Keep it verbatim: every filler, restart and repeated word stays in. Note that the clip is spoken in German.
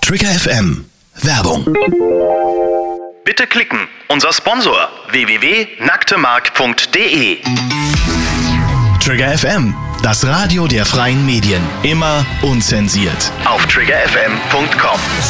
Trigger F M. Werbung. Bitte klicken. Unser Sponsor w w w punkt nacktemark punkt d e. Trigger F M, das Radio der freien Medien. Immer unzensiert. Auf trigger f m punkt com.